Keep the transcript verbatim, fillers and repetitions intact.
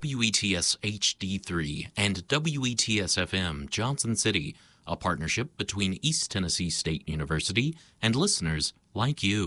W E T S H D three and W E T S F M Johnson City, a partnership between East Tennessee State University and listeners like you.